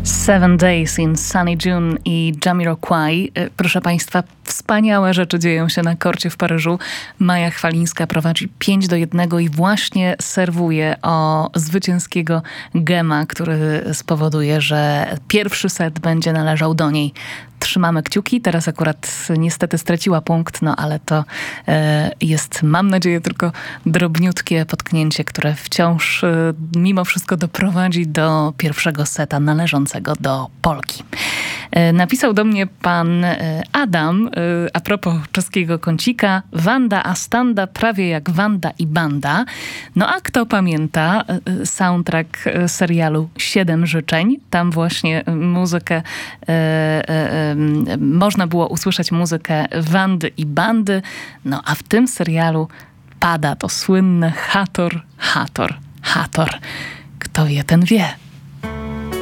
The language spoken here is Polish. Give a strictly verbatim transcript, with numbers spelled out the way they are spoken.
Seven Days in Sunny June i Jamiroquai. Proszę Państwa, wspaniałe rzeczy dzieją się na korcie w Paryżu. Maja Chwalińska prowadzi pięć do jednego i właśnie serwuje o zwycięskiego gema, który spowoduje, że pierwszy set będzie należał do niej. Trzymamy kciuki. Teraz akurat niestety straciła punkt, no ale to e, jest, mam nadzieję, tylko drobniutkie potknięcie, które wciąż e, mimo wszystko doprowadzi do pierwszego seta należącego do Polki. E, napisał do mnie pan e, Adam, e, a propos czeskiego kącika: Wanda a standa prawie jak Wanda i banda. No a kto pamięta e, soundtrack serialu Siedem życzeń? Tam właśnie muzykę e, e, można było usłyszeć muzykę Wandy i bandy. No a w tym serialu pada to słynne Hator, Hator, Hator. Kto wie, ten wie.